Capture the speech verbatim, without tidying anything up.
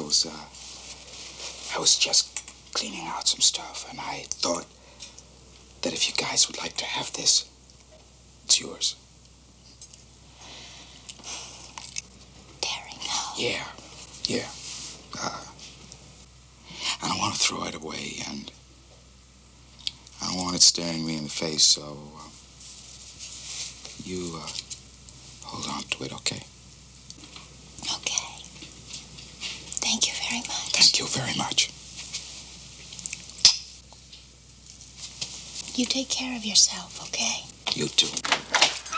was, uh, I was just cleaning out some stuff, and I thought that if you guys would like to have this, it's yours. Terry, no. Yeah, yeah. Uh, I don't want to throw it away, and I don't want it staring me in the face, so uh, you uh, hold on to it, okay? Okay. Thank you very much. Thank you very much. You take care of yourself, okay? You too.